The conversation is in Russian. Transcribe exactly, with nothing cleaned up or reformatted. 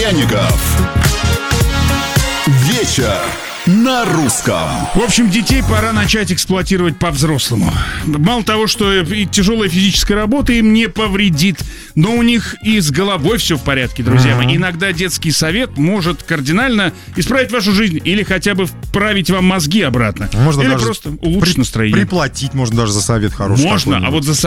Овсянников. Вечер на русском. В общем, детей пора начать эксплуатировать по-взрослому. Мало того, что и тяжелая физическая работа им не повредит, но у них и с головой все в порядке, друзья мои. Иногда детский совет может кардинально исправить вашу жизнь или хотя бы вправить вам мозги обратно. Можно или даже просто улучшить при, настроение. Приплатить можно даже за совет хороший. Можно, а вот за